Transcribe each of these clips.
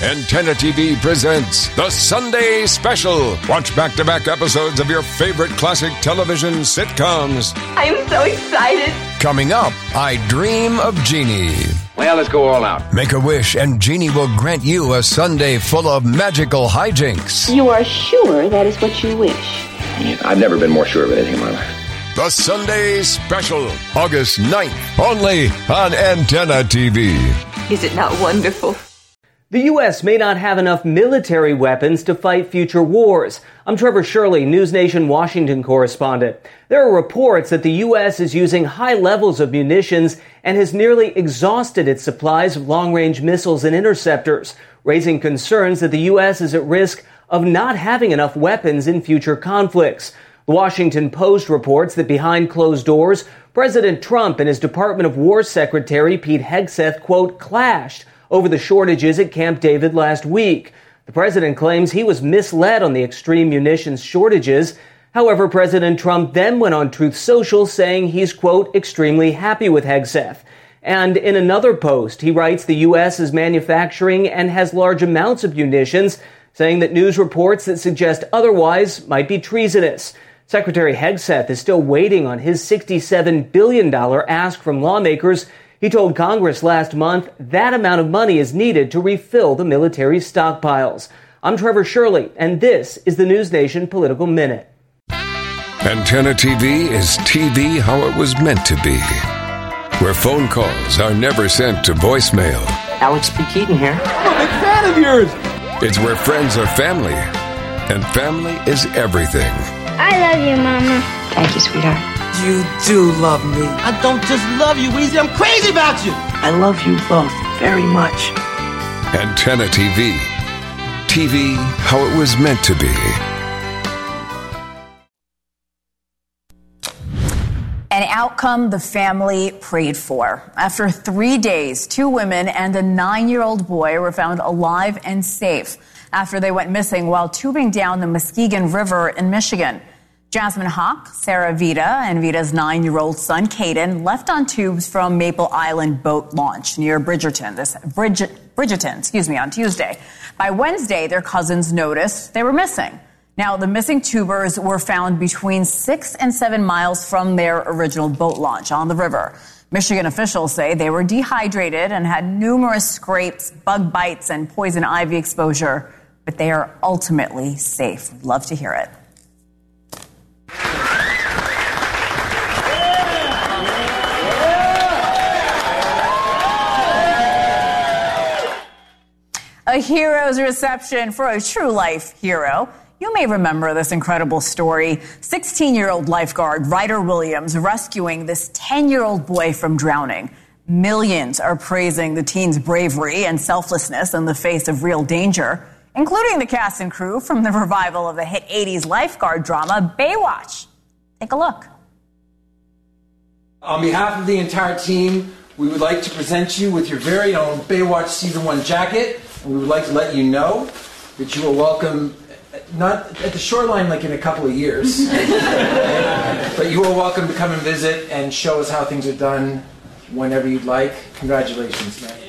Antenna TV presents The Sunday Special. Watch back-to-back episodes of your favorite classic television sitcoms. I'm so excited. Coming up, I Dream of Jeannie. Well, let's go all out. Make a wish and Jeannie will grant you a Sunday full of magical hijinks. You are sure that is what you wish? I've never been more sure of anything in my life. The Sunday Special, August 9th, only on Antenna TV. Is it not wonderful? The U.S. may not have enough military weapons to fight future wars. I'm Trevor Shirley, News Nation Washington correspondent. There are reports that the U.S. is using high levels of munitions and has nearly exhausted its supplies of long-range missiles and interceptors, raising concerns that the U.S. is at risk of not having enough weapons in future conflicts. The Washington Post reports that behind closed doors, President Trump and his Department of War Secretary Pete Hegseth, quote, clashed over the shortages at Camp David last week. The president claims he was misled on the extreme munitions shortages. However, President Trump then went on Truth Social saying he's, quote, extremely happy with Hegseth. And in another post, he writes the U.S. is manufacturing and has large amounts of munitions, saying that news reports that suggest otherwise might be treasonous. Secretary Hegseth is still waiting on his $67 billion ask from lawmakers. He told Congress last month that amount of money is needed to refill the military's stockpiles. I'm Trevor Shirley, and this is the News Nation Political Minute. Antenna TV is TV how it was meant to be, where phone calls are never sent to voicemail. Alex P. Keaton here. I'm a big fan of yours. It's where friends are family, and family is everything. I love you, Mama. Thank you, sweetheart. You do love me. I don't just love you, Weezy. I'm crazy about you. I love you both very much. Antenna TV. TV how it was meant to be. An outcome the family prayed for. After 3 days, 2 women and a 9-year-old boy were found alive and safe after they went missing while tubing down the Muskegon River in Michigan. Jasmine Hawk, Sarah Vida, and Vida's 9-year-old son, Caden, left on tubes from Maple Island boat launch near Bridgerton, on Tuesday. By Wednesday, their cousins noticed they were missing. Now, the missing tubers were found between 6 and 7 miles from their original boat launch on the river. Michigan officials say they were dehydrated and had numerous scrapes, bug bites, and poison ivy exposure, but they are ultimately safe. Love to hear it. A hero's reception for a true life hero. You may remember this incredible story. 16-year-old lifeguard Ryder Williams rescuing this 10-year-old boy from drowning. Millions are praising the teen's bravery and selflessness in the face of real danger, including the cast and crew from the revival of the hit 80s lifeguard drama Baywatch. Take a look. On behalf of the entire team, we would like to present you with your very own Baywatch Season 1 jacket. We would like to let you know that you are welcome, not at the shoreline like in a couple of years, but you are welcome to come and visit and show us how things are done whenever you'd like. Congratulations, man.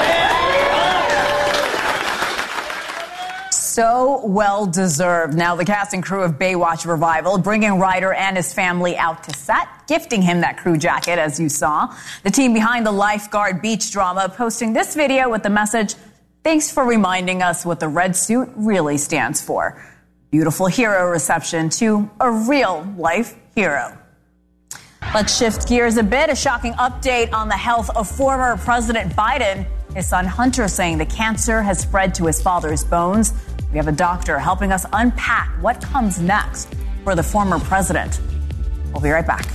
So well deserved. Now the cast and crew of Baywatch Revival bringing Ryder and his family out to set, gifting him that crew jacket, as you saw. The team behind the lifeguard beach drama posting this video with the message, "Thanks for reminding us what the red suit really stands for." Beautiful hero reception to a real-life hero. Let's shift gears a bit. A shocking update on the health of former President Biden. His son Hunter saying the cancer has spread to his father's bones. We have a doctor helping us unpack what comes next for the former president. We'll be right back.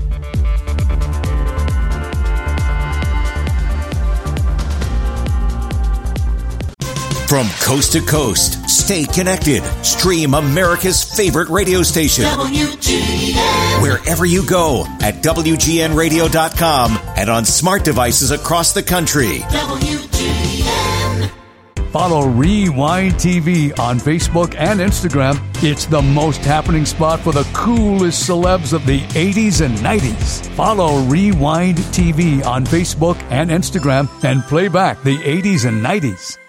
From coast to coast, stay connected. Stream America's favorite radio station. WGN. Wherever you go at WGNradio.com and on smart devices across the country. WGN. Follow Rewind TV on Facebook and Instagram. It's the most happening spot for the coolest celebs of the 80s and 90s. Follow Rewind TV on Facebook and Instagram and play back the 80s and 90s.